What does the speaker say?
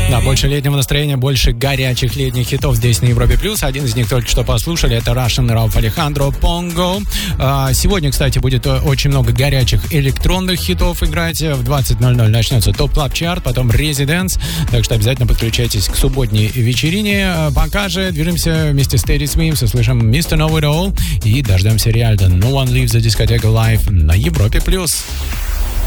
Да, больше летнего настроения, больше горячих летних хитов здесь на Европе+. Один из них только что послушали, это Russian Рауф Алехандро Pongo. Сегодня, кстати, будет очень много горячих электронных хитов играть. В 20:00 начнется ТОП Клаб Чарт, потом Residence. Так что обязательно подключайтесь к субботней вечерине. Пока же движемся вместе с Teddy Swims, услышим Mr. Know It All и дождемся реально No One Leaves the Discotheque Live на Европе+.